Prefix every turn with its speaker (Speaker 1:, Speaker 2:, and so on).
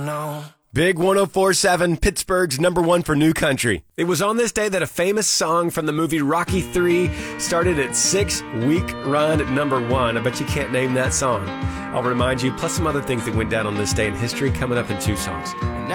Speaker 1: no.
Speaker 2: Big 104.7, Pittsburgh's number one for new country. It was on this day that a famous song from the movie Rocky III started its 6-week run at number one. I bet you can't name that song. I'll remind you, plus some other things that went down on this day in history coming up in 2 songs.